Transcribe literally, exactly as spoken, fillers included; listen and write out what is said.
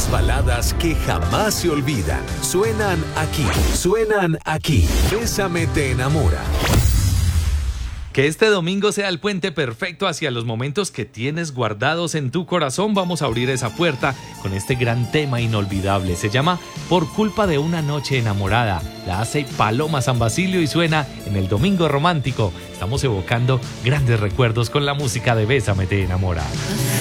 Las baladas que jamás se olvidan. Suenan aquí. Suenan aquí. Bésame te enamora. Que este domingo sea el puente perfecto hacia los momentos que tienes guardados en tu corazón. Vamos a abrir esa puerta con este gran tema inolvidable. Se llama Por culpa de una noche enamorada. La hace Paloma San Basilio y suena en el Domingo Romántico. Estamos evocando grandes recuerdos con la música de Bésame te enamora.